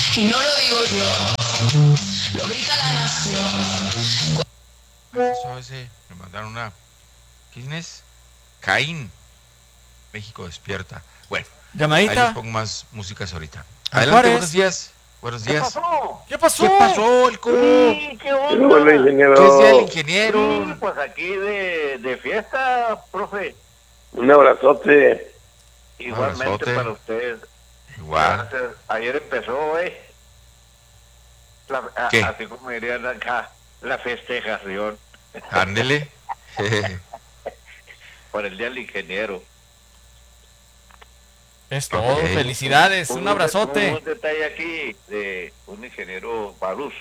Y no lo digo yo, lo grita la nación. Eso a veces me mandaron una. ¿Quién es? Caín. México despierta. Bueno, ahí les Llamadita. pongo más músicas ahorita. A Adelante, Juárez. buenos días. Buenos ¿Qué días. pasó? ¿Qué pasó? ¿Qué pasó, el Sí, ¿qué Pero bueno, onda? ingeniero, ¿Qué es día del ingeniero? Sí, pues aquí de fiesta, profe. un abrazote. Igualmente abrazote. para ustedes. Igual. Gracias. Ayer empezó, ¿Qué? así como dirían acá, la festejación Ándele. por el Día del Ingeniero. Es todo. Ok. Felicidades. Un abrazote. Un detalle aquí de un ingeniero Barús.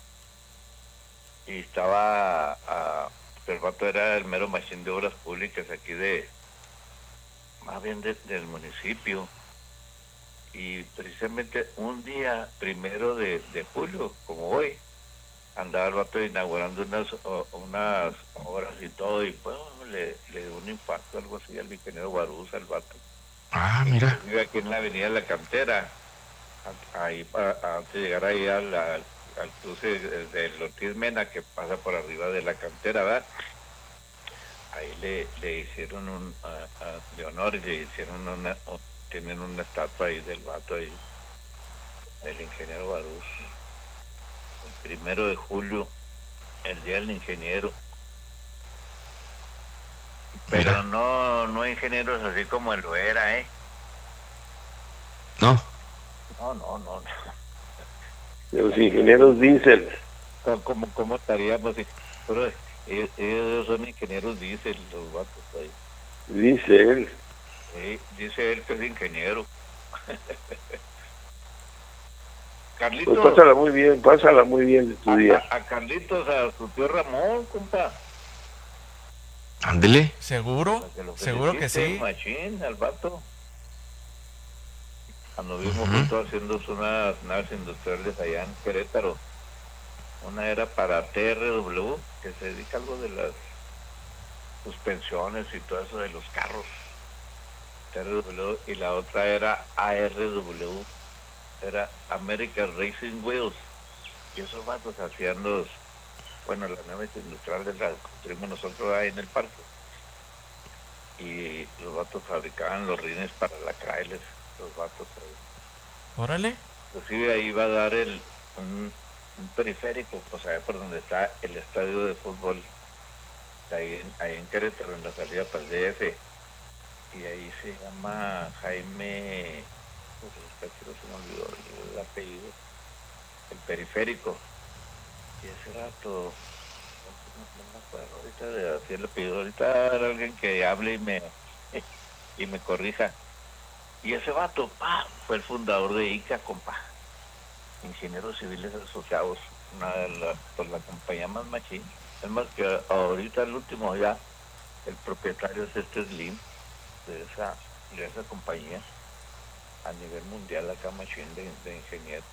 Y estaba, el vato era el mero machín de obras públicas aquí más bien del municipio. Y precisamente un día, 1 de julio, como hoy, andaba el vato inaugurando unas obras y todo, y pues le dio un infarto, algo así, al ingeniero Barús, al vato. Ah, mira. Vive aquí en la avenida La Cantera, ahí antes de llegar ahí al cruce del Ortiz Mena, que pasa por arriba de La Cantera, ¿verdad? Ahí le hicieron de honor, y le hicieron tienen una estatua ahí del vato ahí, del ingeniero Barús. El 1 de julio, el Día del Ingeniero. Pero Mira. no ingenieros así como él lo era, No. No. Los ingenieros diésel. ¿Cómo estaríamos? Pero ellos son ingenieros, dicen los vatos ahí. Dice él. Dice él que es ingeniero. Pues Carlitos. pásala muy bien de tu día. A Carlitos, a su tío Ramón, compa. Ándele. ¿Seguro? Seguro que sí. Machín, al vato. Anduvimos juntos haciendo unas naves industriales allá en Querétaro. Una era para TRW, que se dedica a algo de las suspensiones y todo eso de los carros. TRW, y la otra era ARW, era American Racing Wheels. Y esos vatos hacían las naves industriales las construimos nosotros ahí en el parque. Y los vatos fabricaban los rines para la trailers, los vatos ahí. Órale. Inclusive ahí va a dar un periférico, pues allá por donde está el estadio de fútbol, ahí en Querétaro, en la salida para el DF. Y ahí se llama Jaime, pues se me olvidó el apellido, el periférico. Y ese rato, no me acuerdo ahorita de decir el apellido, ahorita era alguien que hable y me corrija. Y ese vato, fue el fundador de ICA, compa. Ingenieros Civiles Asociados, una de la compañía más machín. Es más que ahorita el último ya, el propietario es Slim, de esa compañía, a nivel mundial acá machín de ingenieros.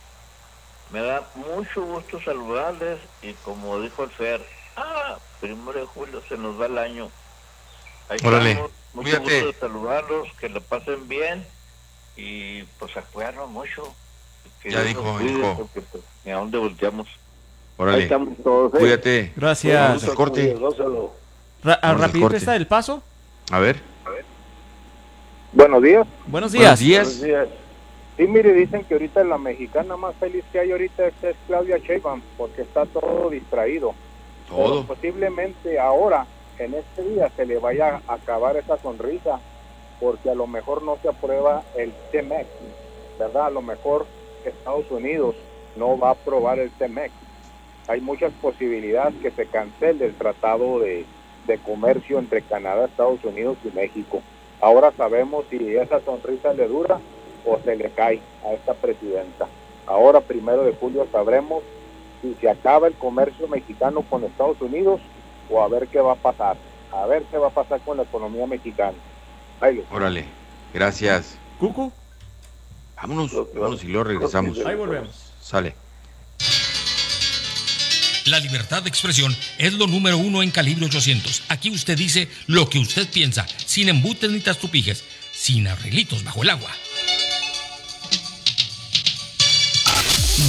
Me da mucho gusto saludarles, y como dijo el Fer, 1 de julio se nos va el año. Ahí Órale. estamos, mucho Cuídate. gusto de saludarlos, que lo pasen bien, y pues apoyarnos mucho. Que Ya Dios dijo, nos cuide, hijo. porque pues ni a dónde volteamos. Ahí Órale. estamos todos. Cuídate. Gracias. Vamos al corte. Gózalo. Vamos al Rapidito corte. está el paso. A ver. Buenos días. Buenos Buenos días. días. Buenos días. Sí, mire, dicen que ahorita la mexicana más feliz que hay ahorita es Claudia Sheinbaum, porque está todo distraído. Todo. Pero posiblemente ahora, en este día, se le vaya a acabar esa sonrisa, porque a lo mejor no se aprueba el TMEC, ¿verdad? A lo mejor Estados Unidos no va a aprobar el TMEC. Hay muchas posibilidades que se cancele el tratado de comercio entre Canadá, Estados Unidos y México. Ahora sabemos si esa sonrisa le dura o se le cae a esta presidenta. Ahora, 1 de julio, sabremos si se acaba el comercio mexicano con Estados Unidos, o a ver qué va a pasar. A ver qué va a pasar con la economía mexicana. Ahí Órale. Gracias. Cucu. Vámonos y luego regresamos. Ahí volvemos. Sale. La libertad de expresión es lo número 1 en Calibre 800. Aquí usted dice lo que usted piensa, sin embutes ni tastupijes, sin arreglitos bajo el agua.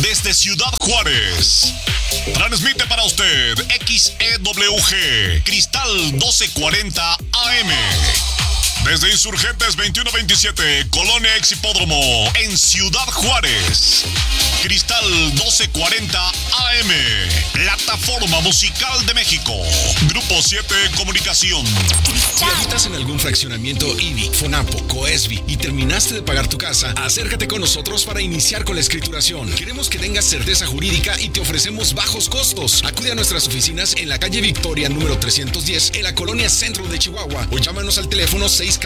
desde Ciudad Juárez. Transmite para usted XEWG Cristal 1240 AM. Desde Insurgentes 2127, Colonia Ex Hipódromo, en Ciudad Juárez. Cristal 1240 AM, Plataforma Musical de México. Grupo 7 Comunicación. Si habitas en algún fraccionamiento IBI, FONAPO, COESBI y terminaste de pagar tu casa, acércate con nosotros para iniciar con la escrituración. Queremos que tengas certeza jurídica y te ofrecemos bajos costos. Acude a nuestras oficinas en la calle Victoria número 310 en la Colonia Centro de Chihuahua o llámanos al teléfono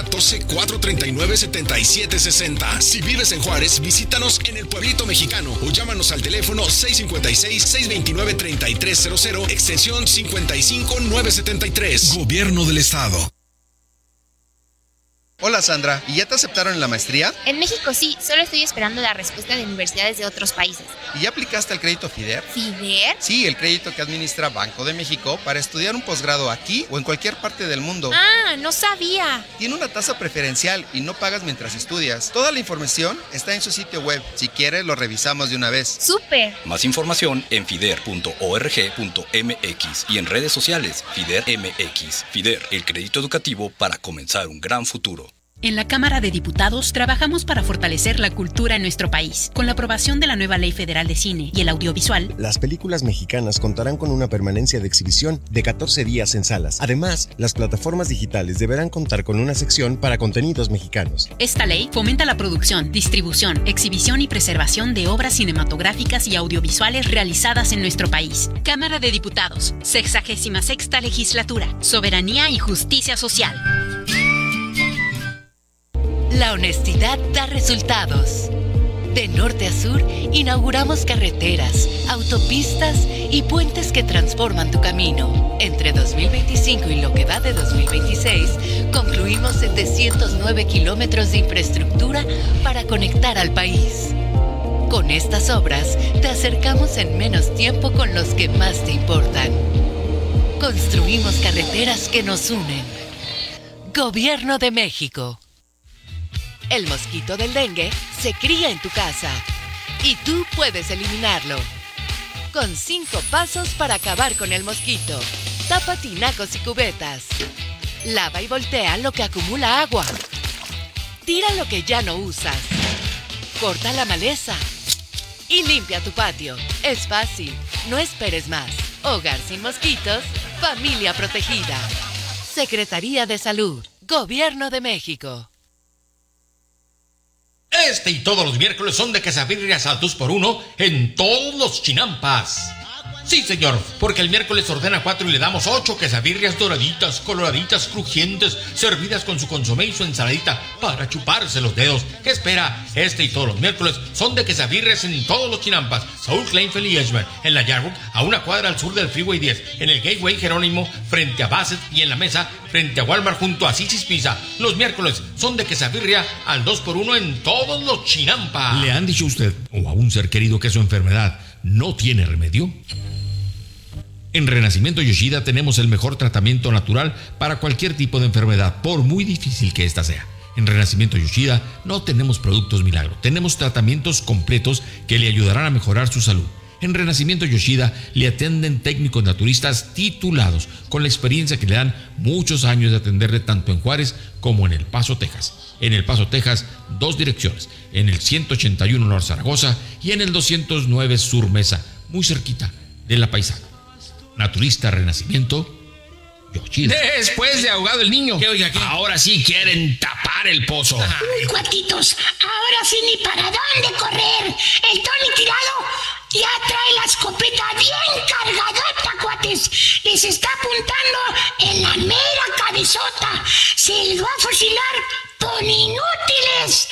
614-439-7760. Si vives en Juárez, visítanos en el Pueblito Mexicano o llámanos al teléfono 656-629-3300, extensión 55973. Gobierno del Estado. Hola Sandra, ¿y ya te aceptaron en la maestría? En México sí, solo estoy esperando la respuesta de universidades de otros países. ¿Y ya aplicaste al crédito FIDER? ¿FIDER? Sí, el crédito que administra Banco de México para estudiar un posgrado aquí o en cualquier parte del mundo. Ah, no sabía. Tiene una tasa preferencial y no pagas mientras estudias. Toda la información está en su sitio web. Si quieres, lo revisamos de una vez. ¡Súper! Más información en fider.org.mx y en redes sociales FIDER MX. FIDER, el crédito educativo para comenzar un gran futuro. En la Cámara de Diputados trabajamos para fortalecer la cultura en nuestro país. Con la aprobación de la nueva Ley Federal de Cine y el Audiovisual, las películas mexicanas contarán con una permanencia de exhibición de 14 días en salas. Además, las plataformas digitales deberán contar con una sección para contenidos mexicanos. Esta ley fomenta la producción, distribución, exhibición y preservación de obras cinematográficas y audiovisuales realizadas en nuestro país. Cámara de Diputados, 66ª Legislatura, Soberanía y Justicia Social. La honestidad da resultados. De norte a sur, inauguramos carreteras, autopistas y puentes que transforman tu camino. Entre 2025 y lo que va de 2026, concluimos 709 kilómetros de infraestructura para conectar al país. Con estas obras, te acercamos en menos tiempo con los que más te importan. Construimos carreteras que nos unen. Gobierno de México. El mosquito del dengue se cría en tu casa y tú puedes eliminarlo. Con 5 pasos para acabar con el mosquito. Tapa tinacos y cubetas. Lava y voltea lo que acumula agua. Tira lo que ya no usas. Corta la maleza. Y limpia tu patio. Es fácil. No esperes más. Hogar sin mosquitos. Familia protegida. Secretaría de Salud. Gobierno de México. Este y todos los miércoles son de quesabirrias al 2x1 en todos los chinampas. Sí, señor, porque el miércoles ordena 4 y le damos 8 quesabirrias doraditas, coloraditas, crujientes, servidas con su consomé y su ensaladita para chuparse los dedos. ¿Qué espera? Este y todos los miércoles son de quesabirrias en todos los chinampas. Saúl Kleinfeld y Edgemere, en la Yarwood, a una cuadra al sur del Freeway 10, en el Gateway Jerónimo, frente a Bassett, y en la Mesa, frente a Walmart, junto a Sissy's Pizza. Los miércoles son de quesabirria al 2x1 en todos los chinampas. ¿Le han dicho a usted o a un ser querido que su enfermedad no tiene remedio? En Renacimiento Yoshida tenemos el mejor tratamiento natural para cualquier tipo de enfermedad, por muy difícil que ésta sea. En Renacimiento Yoshida no tenemos productos milagro, tenemos tratamientos completos que le ayudarán a mejorar su salud. En Renacimiento Yoshida le atienden técnicos naturistas titulados, con la experiencia que le dan muchos años de atenderle tanto en Juárez como en El Paso, Texas. En El Paso, Texas, 2 direcciones, en el 181 North Zaragoza y en el 209 Sur Mesa, muy cerquita de La Paisana. Naturista Renacimiento Yoshida. Después de ahogado el niño, ahora sí quieren tapar el pozo. Uy, cuatitos, ahora sí ni para dónde correr. El Tony tirado ya trae la escopeta bien cargadota, cuates. Les está apuntando en la mera cabezota. Se les va a fusilar por inútiles.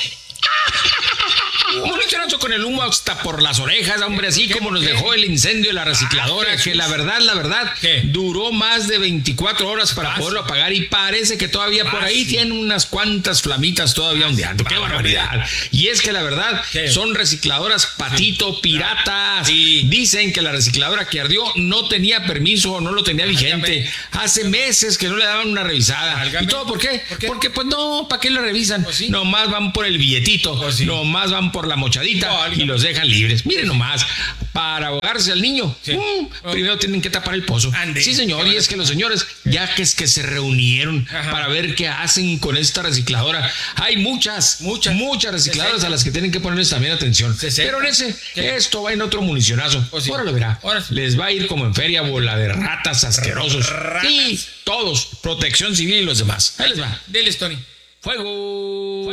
Un literato con el humo hasta por las orejas, hombre, así como nos dejó el incendio de la recicladora, que la verdad, duró más de 24 horas para poderlo apagar y parece que todavía por ahí tiene unas cuantas flamitas todavía ondeando. ¡Qué barbaridad! Y es que la verdad son recicladoras patito, piratas. Dicen que la recicladora que ardió no tenía permiso, no lo tenía vigente. Hace meses que no le daban una revisada. ¿Y todo por qué? Porque pues no, ¿para qué lo revisan? Nomás van por el billetito, nomás van por la mochadita ahorita y los dejan libres. Miren nomás, para ahogarse al niño, primero tienen que tapar el pozo. Sí, señor, y es que los señores, ya que es que se reunieron para ver qué hacen con esta recicladora, hay muchas recicladoras a las que tienen que ponerles también atención. Pero en esto va en otro municionazo. Ahora lo verá. Les va a ir como en feria, bola de ratas asquerosos. Y todos, Protección Civil y los demás. Ahí les va. Diles, Tony. Fuego.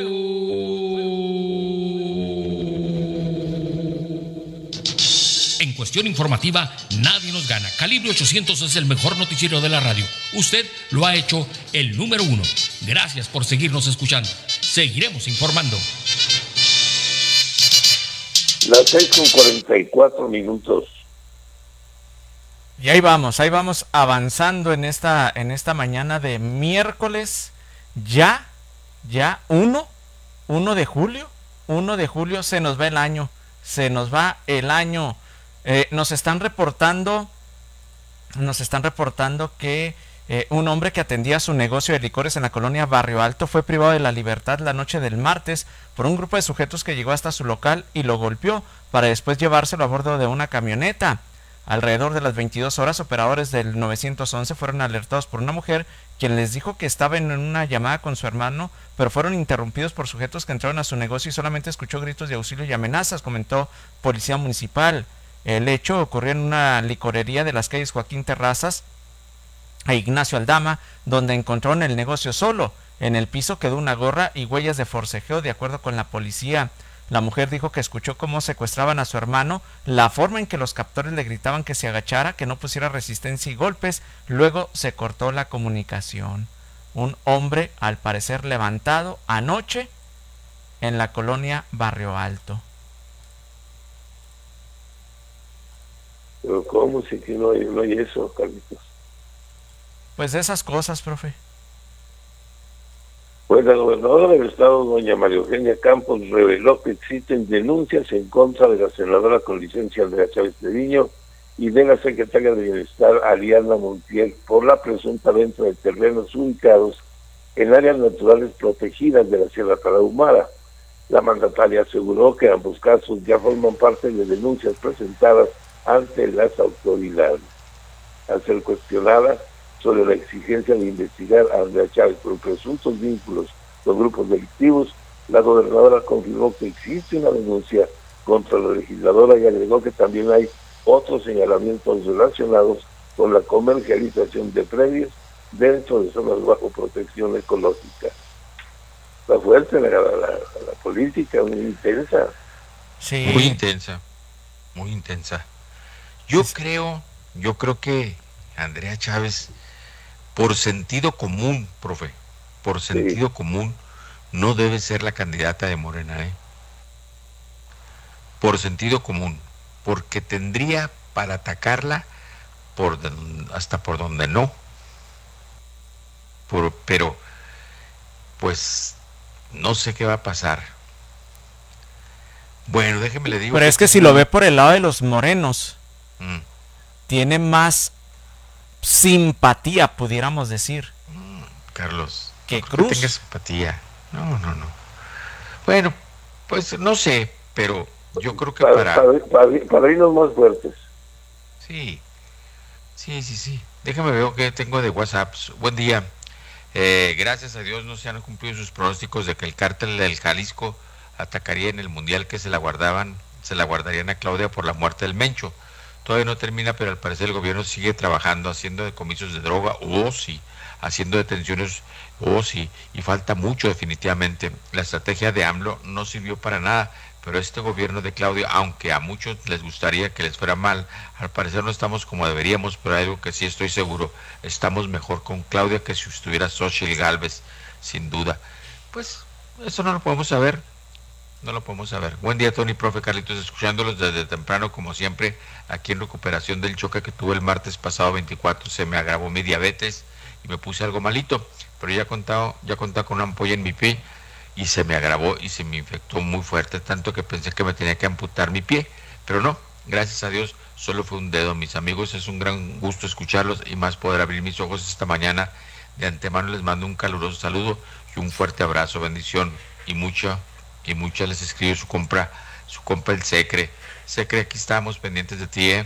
En cuestión informativa, nadie nos gana. Calibre 800 es el mejor noticiero de la radio. Usted lo ha hecho el número 1. Gracias por seguirnos escuchando. Seguiremos informando. Las 6:44. Y ahí vamos avanzando en esta mañana de miércoles, ya 1 de julio se nos va el año, nos están reportando que un hombre que atendía su negocio de licores en la colonia Barrio Alto fue privado de la libertad la noche del martes por un grupo de sujetos que llegó hasta su local y lo golpeó para después llevárselo a bordo de una camioneta. Alrededor de las 22 horas, operadores del 911 fueron alertados por una mujer quien les dijo que estaba en una llamada con su hermano, pero fueron interrumpidos por sujetos que entraron a su negocio y solamente escuchó gritos de auxilio y amenazas, comentó Policía Municipal. El hecho ocurrió en una licorería de las calles Joaquín Terrazas e Ignacio Aldama, donde encontraron el negocio solo. En el piso quedó una gorra y huellas de forcejeo, de acuerdo con la policía. La mujer dijo que escuchó cómo secuestraban a su hermano, la forma en que los captores le gritaban que se agachara, que no pusiera resistencia y golpes. Luego se cortó la comunicación. Un hombre, al parecer, levantado anoche en la colonia Barrio Alto. Pero ¿cómo si que no hay eso, Carlitos? Pues de esas cosas, profe. Pues la gobernadora del estado, doña María Eugenia Campos, reveló que existen denuncias en contra de la senadora con licencia Andrea Chávez Treviño y de la secretaria de Bienestar, Ariadna Montiel, por la presunta venta de terrenos ubicados en áreas naturales protegidas de la Sierra Tarahumara. La mandataria aseguró que ambos casos ya forman parte de denuncias presentadas ante las autoridades. Al ser cuestionada sobre la exigencia de investigar a Andrea Chávez por presuntos vínculos con grupos delictivos, la gobernadora confirmó que existe una denuncia contra la legisladora y agregó que también hay otros señalamientos relacionados con la comercialización de predios dentro de zonas bajo protección ecológica. Está fuerte la política, muy intensa. Sí. Muy intensa. Yo creo que Andrea Chávez, por sentido común, profe, común, no debe ser la candidata de Morena, por sentido común, porque tendría para atacarla hasta por donde no. Pero, pues, no sé qué va a pasar. Bueno, déjeme le digo. Pero es que si lo ve por el lado de los morenos, tiene más simpatía, pudiéramos decir. Carlos, que no Cruz. Que tenga simpatía. No. Bueno, pues no sé, pero yo creo que padrinos más fuertes. Sí. Déjame ver qué tengo de WhatsApp. Buen día. Gracias a Dios no se han cumplido sus pronósticos de que el cártel del Jalisco atacaría en el Mundial, que se la guardarían a Claudia por la muerte del Mencho. Todavía no termina, pero al parecer el gobierno sigue trabajando, haciendo decomisos de droga, haciendo detenciones, y falta mucho definitivamente. La estrategia de AMLO no sirvió para nada, pero este gobierno de Claudia, aunque a muchos les gustaría que les fuera mal, al parecer no estamos como deberíamos, pero hay algo que sí estoy seguro, estamos mejor con Claudia que si estuviera Xochitl Gálvez, sin duda. Pues eso no lo podemos saber. Buen día, Tony, profe, Carlitos, escuchándolos desde temprano, como siempre, aquí en recuperación del choque que tuve el martes pasado 24, se me agravó mi diabetes y me puse algo malito, pero ya contaba con una ampolla en mi pie y se me agravó y se me infectó muy fuerte, tanto que pensé que me tenía que amputar mi pie, pero no, gracias a Dios, solo fue un dedo. Mis amigos, es un gran gusto escucharlos y más poder abrir mis ojos esta mañana. De antemano les mando un caluroso saludo y un fuerte abrazo, bendición y mucha les escribe su su compa el Secre. Secre, aquí estamos pendientes de ti,